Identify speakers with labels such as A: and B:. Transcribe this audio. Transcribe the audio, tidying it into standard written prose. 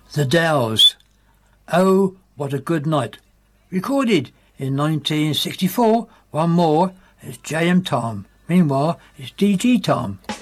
A: The Dells. Oh, What a Good Night. Recorded in 1964. One more. It's J.M. Tom. Meanwhile, it's D.G. Tom.